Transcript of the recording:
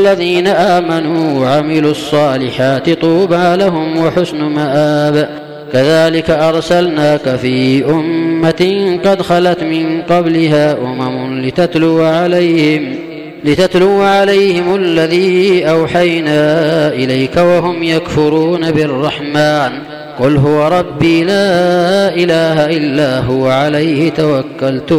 الذين آمنوا وعملوا الصالحات طوبى لهم وحسن مآب. كذلك أرسلناك في أمة قد خلت من قبلها لتتلو عليهم الذي أوحينا إليك وهم يكفرون بالرحمن. قل هو ربي لا إله إلا هو عليه توكلت